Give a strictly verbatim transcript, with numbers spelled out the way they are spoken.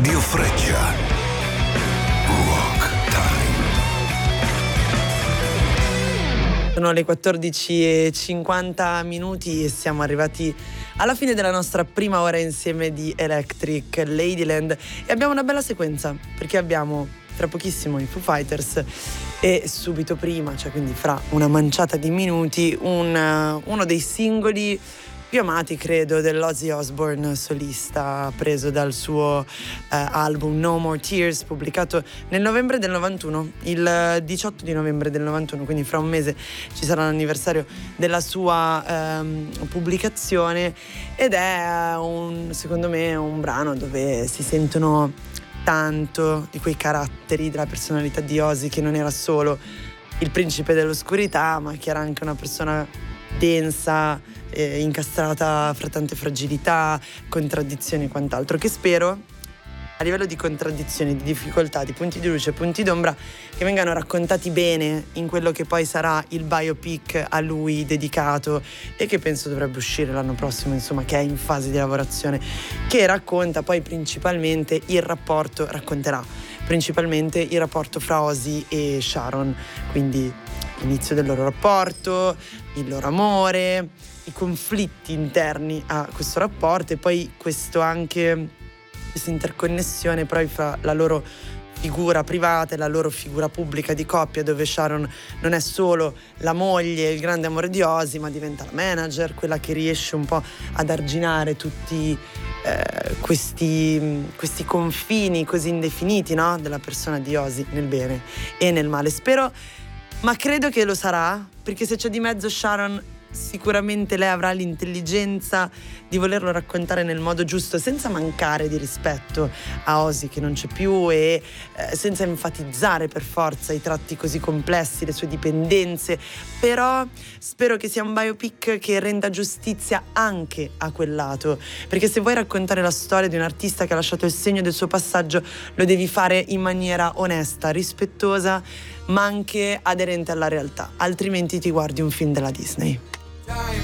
Radio Freccia. Rock Time. Sono le quattordici e cinquanta minuti e siamo arrivati alla fine della nostra prima ora insieme di Electric Ladyland e abbiamo una bella sequenza perché abbiamo tra pochissimo i Foo Fighters e subito prima, cioè quindi fra una manciata di minuti, un, uno dei singoli più amati credo dell'Ozzy Osbourne solista, preso dal suo eh, album No More Tears, pubblicato nel novembre del novantuno, il diciotto di novembre del novantuno, quindi fra un mese ci sarà l'anniversario della sua ehm, pubblicazione, ed è un, secondo me un brano dove si sentono tanto di quei caratteri della personalità di Ozzy, che non era solo il principe dell'oscurità, ma che era anche una persona densa, eh, incastrata fra tante fragilità, contraddizioni e quant'altro, che spero a livello di contraddizioni, di difficoltà, di punti di luce, punti d'ombra, che vengano raccontati bene in quello che poi sarà il biopic a lui dedicato e che penso dovrebbe uscire l'anno prossimo, insomma, che è in fase di lavorazione, che racconta poi principalmente il rapporto, racconterà principalmente il rapporto fra Ozzy e Sharon, quindi l'inizio del loro rapporto, il loro amore, i conflitti interni a questo rapporto e poi questo anche questa interconnessione poi fra la loro figura privata e la loro figura pubblica di coppia, dove Sharon non è solo la moglie, il grande amore di Ozzy, ma diventa la manager, quella che riesce un po' ad arginare tutti eh, questi, questi confini così indefiniti, no? Della persona di Ozzy nel bene e nel male. Spero, ma credo che lo sarà, perché se c'è di mezzo Sharon, sicuramente lei avrà l'intelligenza di volerlo raccontare nel modo giusto, senza mancare di rispetto a Ozzy che non c'è più e eh, senza enfatizzare per forza i tratti così complessi, le sue dipendenze. Però spero che sia un biopic che renda giustizia anche a quel lato, perché se vuoi raccontare la storia di un artista che ha lasciato il segno del suo passaggio, lo devi fare in maniera onesta, rispettosa, ma anche aderente alla realtà, altrimenti ti guardi un film della Disney.